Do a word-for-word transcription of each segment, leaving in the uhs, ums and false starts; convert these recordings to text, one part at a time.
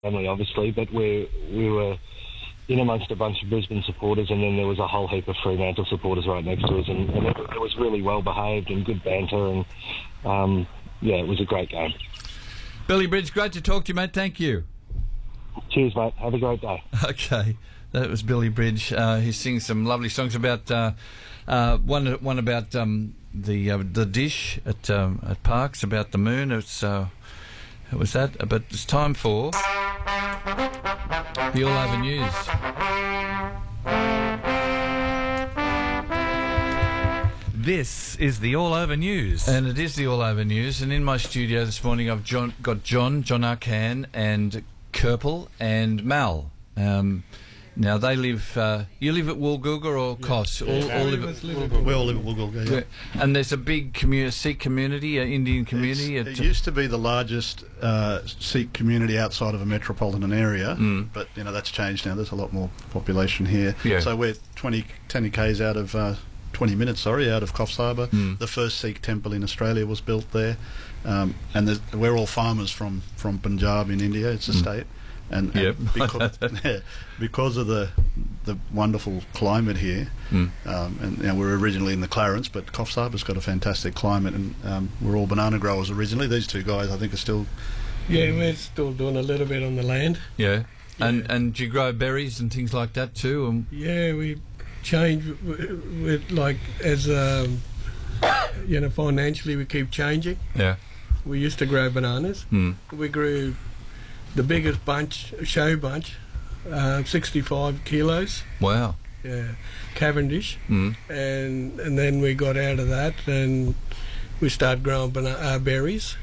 family, obviously, but we we were in amongst a bunch of Brisbane supporters, and then there was a whole heap of Fremantle supporters right next to us, and, and it, it was really well behaved and good banter, and um, yeah, it was a great game. Billy Bridge, great to talk to you, mate. Thank you. Cheers, mate. Have a great day. Okay, that was Billy Bridge. Uh, he sings some lovely songs about uh, uh, one one about um, the uh, the dish at um, at Parks, about the moon. It's uh, it was that, but it's time for the All Over News. This is the All Over News. And it is the All Over News. And in my studio this morning, I've John, got John, John Arcan, and Kerpel and Mal. Um, now, they live... Uh, you live at Woolgoolga or yeah. Kos? Yeah, all, no, all we live at Woolgoolga. We all live at Woolgoolga, yeah. yeah. And there's a big commu- Sikh community, an Indian community. It's, at, it used to be the largest uh, Sikh community outside of a metropolitan area, mm. but, you know, that's changed now. There's a lot more population here. Yeah. So we're twenty, ten k's out of... Uh, twenty minutes, sorry, out of Coffs Harbour. Mm. The first Sikh temple in Australia was built there, um, and we're all farmers from, from Punjab in India. It's a mm. state, and, and yep. because, yeah, because of the the wonderful climate here, mm. um, and you know, we're originally in the Clarence, but Coffs Harbour's got a fantastic climate, and um, we're all banana growers originally. These two guys, I think, are still. Yeah, we're still doing a little bit on the land. Yeah, yeah. and and do you grow berries and things like that too? And yeah, we. Change with like as um, you know, financially we keep changing. Yeah, we used to grow bananas. Mm. We grew the biggest bunch, show bunch, uh, sixty-five kilos. Wow. Yeah, Cavendish. Mm. And and then we got out of that and we started growing bana- uh, berries.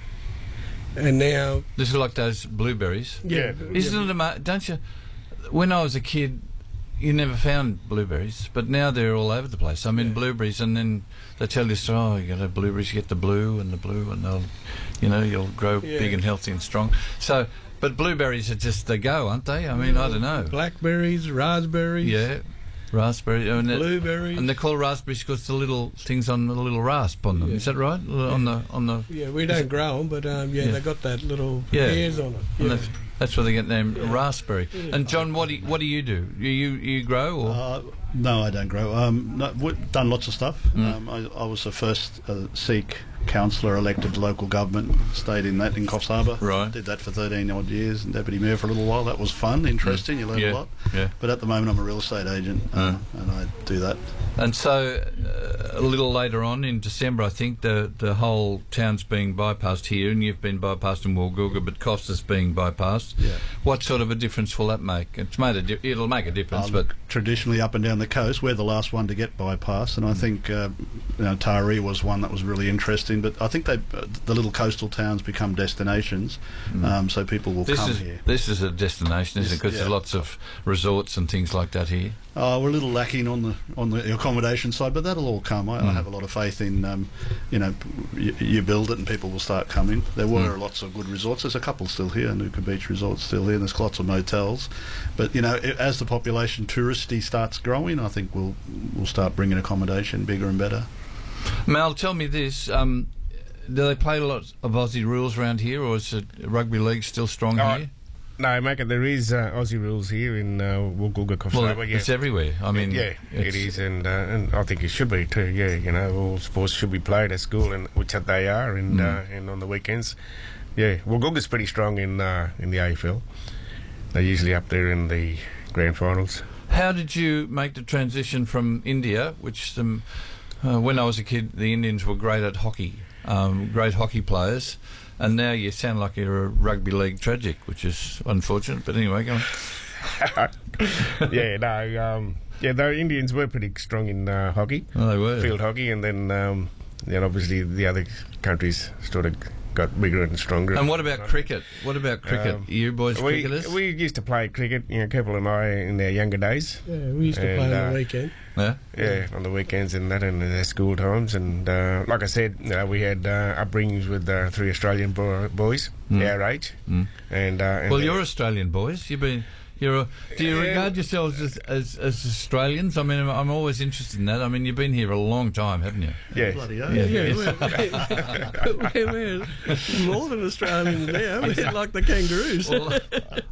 And now this is like those blueberries. Yeah, isn't yeah. it amazing? Don't you? When I was a kid, you never found blueberries, but now they're all over the place. I mean, yeah. blueberries, and then they tell you, so, oh, you know, blueberries, you get the blue and the blue, and they'll, you know, you'll grow yeah. big and healthy and strong. So, but blueberries are just, they go, aren't they? I mean, yeah. I don't know. Blackberries, raspberries. Yeah, raspberry. And blueberries. And they're called raspberries because the little things on the little rasp on them. Yeah. Is that right? Yeah. On the on the. Yeah, we don't grow them, but um, yeah, yeah, they got that little yeah. hairs on it. Yeah. That's, that's where they get the name yeah. raspberry. Yeah. And John, what do you, what do you do? You you, you grow or? Uh, no, I don't grow. Um, no, we've done lots of stuff. Mm. Um, I, I was the first uh, Sikh councillor elected to local government. Stayed in that in Coffs Harbour. Right. Did that for thirteen odd years, and deputy mayor for a little while. That was fun, interesting. Mm. You learn yeah. a lot. Yeah. But at the moment, I'm a real estate agent, uh, mm. and I do that. And so, uh, a little later on in December, I think the the whole town's being bypassed here, and you've been bypassed in Woolgoolga, but Coffs is being bypassed. Yeah. What sort of a difference will that make? It's made a di- it'll make a difference, uh, but traditionally up and down the coast, we're the last one to get bypassed, and I think uh, you know, Taree was one that was really interesting. But I think they uh, the little coastal towns become destinations, mm. um, so people will this come is, here. This is a destination, isn't it? Because yeah. there's lots of resorts and things like that here. Uh, we're a little lacking on the on the accommodation side, but that'll all come. I, mm. I have a lot of faith in, um, you know, you, you build it and people will start coming. There were mm. lots of good resorts. There's a couple still here. Nuka Beach Resort's still here. And there's lots of motels, but you know, as the population touristy starts growing, I think we'll we'll start bringing accommodation bigger and better. Mal, tell me this. Um, do they play a lot of Aussie rules around here, or is it rugby league still strong oh, here? No, Macca, there is uh, Aussie rules here in uh, Woolgoolga, Coffs Well, Harbour. Yeah. it's everywhere. I mean, yeah, it is, and uh, and I think it should be too. Yeah, you know, all sports should be played at school, and which they are, and mm. uh, and on the weekends. Yeah, Woolgoolga's pretty strong in uh, in the A F L. They're usually up there in the grand finals. How did you make the transition from India, which um, uh, when I was a kid, the Indians were great at hockey, um, great hockey players, and now you sound like you're a rugby league tragic, which is unfortunate. But anyway, go on. yeah, no, um, yeah, the Indians were pretty strong in uh, hockey. Oh, they were field hockey, and then um, then obviously the other countries sort of got bigger and stronger. And what about cricket? What about cricket? Um, you boys we, cricketers? We used to play cricket, you know, Keppel and I, in our younger days. Yeah, we used to and, play on uh, the weekend. Yeah? Yeah, on the weekends and that, and their school times. And uh, like I said, you know, we had uh, upbringings with uh, three Australian bo- boys, mm. our age. Mm. And, uh, and well, you're Australian boys. You've been. You're a, do you Yeah. regard yourselves as, as as Australians? I mean, I'm, I'm always interested in that. I mean, you've been here a long time, haven't you? Yeah. Bloody hell. Yeah, Yes. we're, we're, we're more than Australians now. We're like the kangaroos. Well,